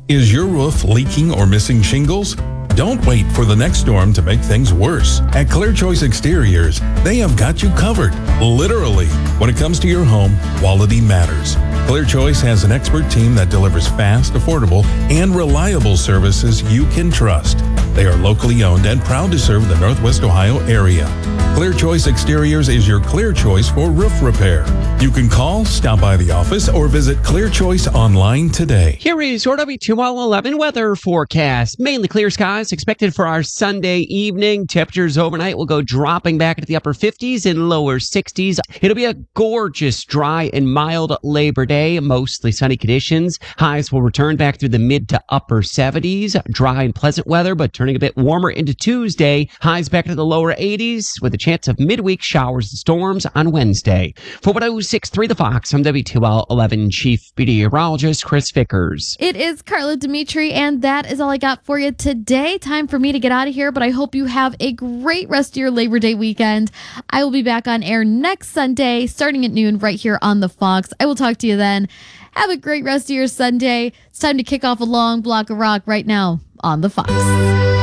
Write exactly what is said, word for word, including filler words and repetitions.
Is your roof leaking or missing shingles? Don't wait for the next storm to make things worse. At Clear Choice Exteriors, they have got you covered. Literally. When it comes to your home, quality matters. Clear Choice has an expert team that delivers fast, affordable, and reliable services you can trust. They are locally owned and proud to serve the Northwest Ohio area. Clear Choice Exteriors is your clear choice for roof repair. You can call, stop by the office, or visit Clear Choice online today. Here is your W two L eleven weather forecast. Mainly clear skies expected for our Sunday evening. Temperatures overnight will go dropping back into the upper fifties and lower sixties. It'll be a gorgeous, dry, and mild Labor Day. Mostly sunny conditions. Highs will return back through the mid to upper seventies. Dry and pleasant weather, but turning a bit warmer into Tuesday. Highs back to the lower eighties with a chance of midweek showers and storms on Wednesday. For one oh six point three The Fox, I'm W two L eleven Chief Meteorologist Chris Vickers. It is Carla Dimitri, and that is all I got for you today. Time for me to get out of here, but I hope you have a great rest of your Labor Day weekend. I will be back on air next Sunday, starting at noon right here on The Fox. I will talk to you then. Have a great rest of your Sunday. It's time to kick off a long block of rock right now on The Fox.